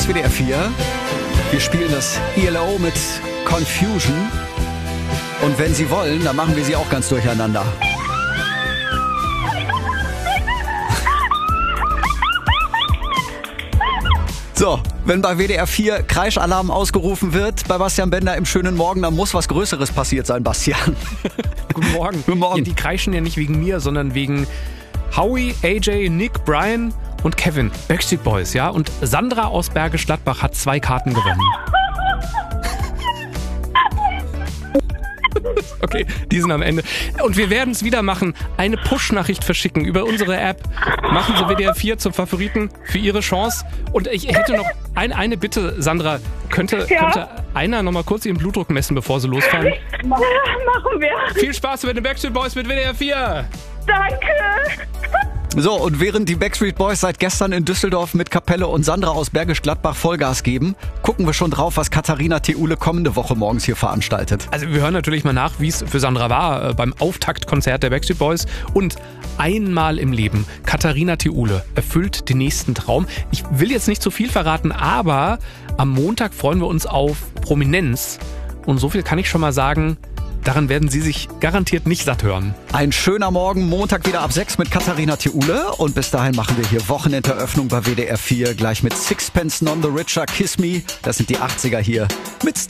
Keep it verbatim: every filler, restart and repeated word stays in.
W D R vier. Wir spielen das E L O mit Confusion. Und wenn Sie wollen, dann machen wir Sie auch ganz durcheinander. So, wenn bei W D R vier Kreischalarm ausgerufen wird, bei Bastian Bender im schönen Morgen, dann muss was Größeres passiert sein, Bastian. Guten Morgen. Guten Morgen. Ja, die kreischen ja nicht wegen mir, sondern wegen Howie, A J, Nick, Brian und Kevin, Backstreet Boys, ja? Und Sandra aus Bergisch Gladbach hat zwei Karten gewonnen. Okay, die sind am Ende. Und wir werden es wieder machen. Eine Push-Nachricht verschicken über unsere App. Machen Sie W D R vier zum Favoriten für Ihre Chance. Und ich hätte noch ein, eine Bitte, Sandra. Könnte, Ja? könnte einer noch mal kurz Ihren Blutdruck messen, bevor Sie losfahren? Ja, machen wir. Viel Spaß mit den Backstreet Boys mit W D R vier. Danke. So, und während die Backstreet Boys seit gestern in Düsseldorf mit Kapelle und Sandra aus Bergisch Gladbach Vollgas geben, gucken wir schon drauf, was Katharina Theule kommende Woche morgens hier veranstaltet. Also wir hören natürlich mal nach, wie es für Sandra war äh, beim Auftaktkonzert der Backstreet Boys. Und einmal im Leben, Katharina Theule erfüllt den nächsten Traum. Ich will jetzt nicht zu viel verraten, aber am Montag freuen wir uns auf Prominenz. Und so viel kann ich schon mal sagen, daran werden Sie sich garantiert nicht satt hören. Ein schöner Morgen, Montag wieder ab sechs mit Katharina Theule. Und bis dahin machen wir hier Wochenenderöffnung bei W D R vier. Gleich mit Sixpence None the Richer, Kiss Me. Das sind die achtziger hier mit Steve.